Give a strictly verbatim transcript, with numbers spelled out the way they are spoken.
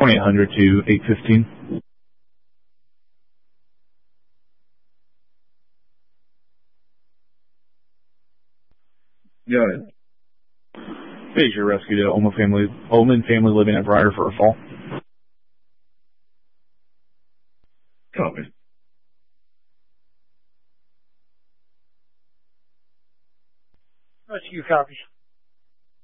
twenty-eight hundred to eight fifteen. Go ahead. Is your rescue to Ullman family, Ullman family living at Briar for a fall. Copy. Rescue copies.